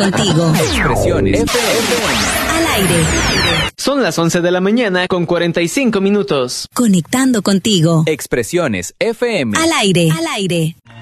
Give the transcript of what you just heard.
contigo. Expresiones FM. Al aire. Son las 11 de la mañana con 45 minutos. Conectando contigo. Expresiones FM. Al aire.